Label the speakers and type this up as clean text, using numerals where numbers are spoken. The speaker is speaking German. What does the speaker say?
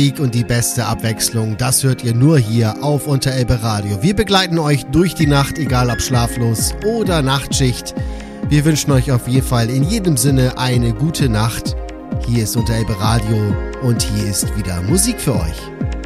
Speaker 1: Und die beste Abwechslung, das hört ihr nur hier auf Unter Elbe Radio. Wir begleiten euch durch die Nacht, egal ob schlaflos oder Nachtschicht. Wir wünschen euch auf jeden Fall in jedem Sinne eine gute Nacht. Hier ist Unter Elbe Radio und hier ist wieder Musik für euch.